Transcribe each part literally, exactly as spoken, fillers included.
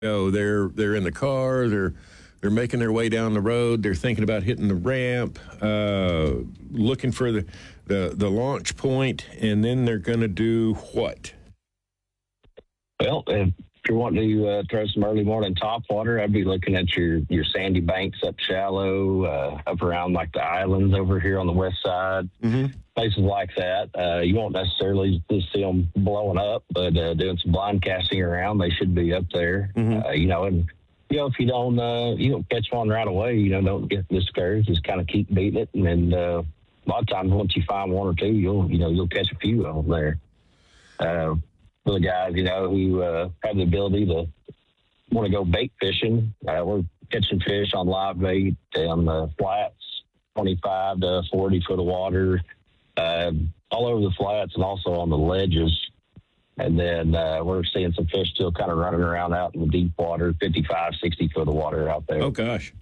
know, they're they're in the car, they're they're making their way down the road, they're thinking about hitting the ramp, uh, looking for the, the, the launch point, and then they're going to do what? Well, if you're wanting to uh, throw some early morning top water, I'd be looking at your, your sandy banks up shallow, uh, up around like the islands over here on the west side, mm-hmm. places like that. Uh, you won't necessarily just see them blowing up, but uh, doing some blind casting around, they should be up there. Mm-hmm. Uh, you know, and you know if you don't uh, you don't catch one right away, you know, don't get discouraged. Just kind of keep beating it, and then uh, a lot of times once you find one or two, you'll you know you'll catch a few of them there. Uh, For the guys, you know, who uh, have the ability to want to go bait fishing, uh, we're catching fish on live bait on the flats, twenty-five to forty foot of water, uh, all over the flats and also on the ledges. And then uh, we're seeing some fish still kind of running around out in the deep water, fifty-five, sixty foot of water out there. Oh, gosh.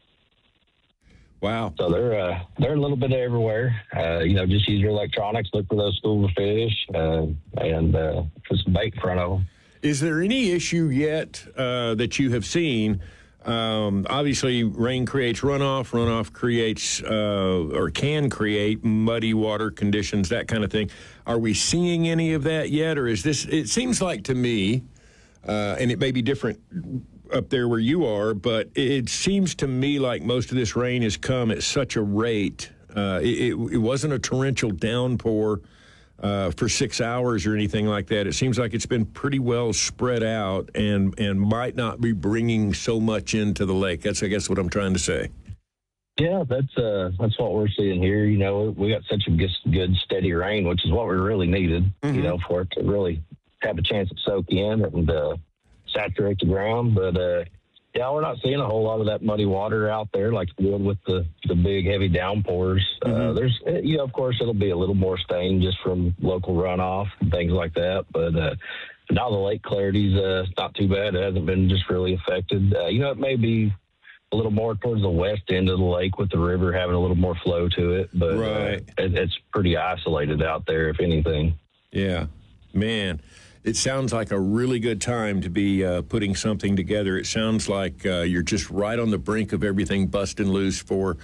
Wow. So they're uh, they're a little bit everywhere. Uh, you know, just use your electronics, look for those schools of fish, uh, and uh, put some bait in front of them. Is there any issue yet uh, that you have seen? Um, obviously, rain creates runoff. Runoff creates uh, or can create muddy water conditions, that kind of thing. Are we seeing any of that yet, or is this? It seems like to me, uh, and it may be different up there where you are, but it seems to me like most of this rain has come at such a rate. Uh, it, it wasn't a torrential downpour uh, for six hours or anything like that. It seems like it's been pretty well spread out and, and might not be bringing so much into the lake. That's, I guess, what I'm trying to say. Yeah, that's uh, that's what we're seeing here. You know, we got such a good, good steady rain, which is what we really needed, mm-hmm. you know, for it to really have a chance to soak in and uh, saturate the ground. But uh yeah, we're not seeing a whole lot of that muddy water out there like we would with the the big heavy downpours. Mm-hmm. Uh there's you know of course it'll be a little more stained just from local runoff and things like that, but uh now the lake clarity's uh not too bad. It hasn't been just really affected. Uh, you know, it may be a little more towards the west end of the lake with the river having a little more flow to it, but right. uh, it, it's pretty isolated out there if anything. Yeah, man. It sounds like a really good time to be uh, putting something together. It sounds like uh, you're just right on the brink of everything busting loose for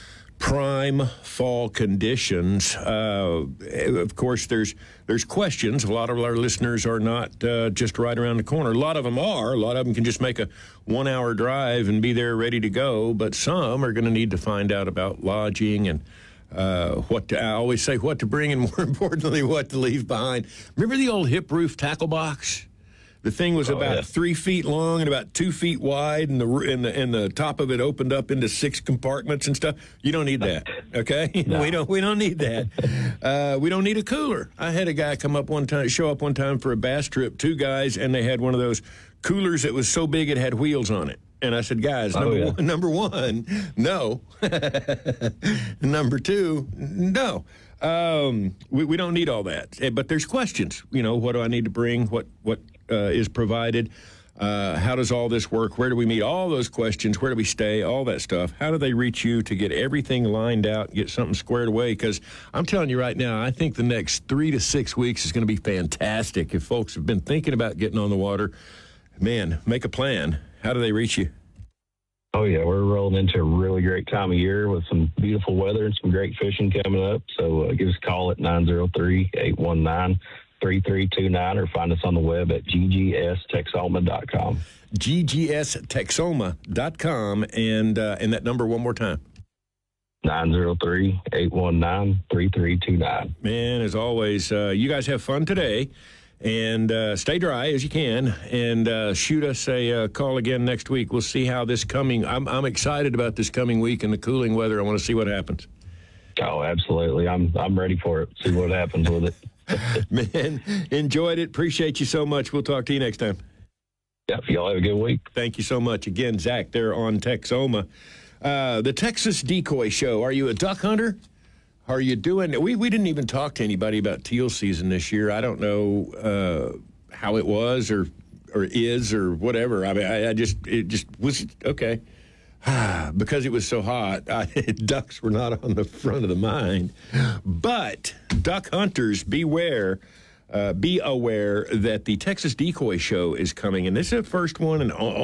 prime fall conditions. Uh, of course, there's there's questions. A lot of our listeners are not uh, just right around the corner. A lot of them are. A lot of them can just make a one-hour drive and be there ready to go. But some are going to need to find out about lodging and Uh, what to, I always say what to bring and more importantly what to leave behind. Remember the old hip roof tackle box? The thing was oh, about yeah. three feet long and about two feet wide, and the and the and the top of it opened up into six compartments and stuff. You don't need that, okay? No. we don't we don't need that. Uh, we don't need a cooler. I had a guy come up one time, show up one time for a bass trip. Two guys, and they had one of those coolers that was so big it had wheels on it. And I said, guys, number, oh, yeah. one, number one, no. Number two, no. Um, we, we don't need all that. But there's questions. You know, what do I need to bring? What what uh, is provided? Uh, how does all this work? Where do we meet? All those questions. Where do we stay? All that stuff. How do they reach you to get everything lined out, get something squared away? Because I'm telling you right now, I think the next three to six weeks is going to be fantastic. If folks have been thinking about getting on the water, man, make a plan. How do they reach you? Oh, yeah, we're rolling into a really great time of year with some beautiful weather and some great fishing coming up. So uh, give us a call at nine oh three, eight one nine, three three two nine or find us on the web at g g s texoma dot com. g g s texoma dot com and, uh, and that number one more time. nine oh three, eight one nine, three three two nine. Man, as always, uh, you guys have fun today. And uh, stay dry as you can, and uh, shoot us a uh, call again next week. We'll see how this coming. I'm I'm excited about this coming week and the cooling weather. I want to see what happens. Oh, absolutely. I'm I'm ready for it. See what happens with it. Man, enjoyed it. Appreciate you so much. We'll talk to you next time. Yep. Y'all have a good week. Thank you so much. Again, Zach there on Texoma. Uh, the Texas Decoy Show. Are you a duck hunter? Are you doing? We we didn't even talk to anybody about teal season this year. I don't know uh, how it was or or is or whatever. I mean, I, I just it just was okay because it was so hot. I, ducks were not on the front of the mind, but duck hunters beware. uh, be aware that the Texas Decoy Show is coming, and this is the first one in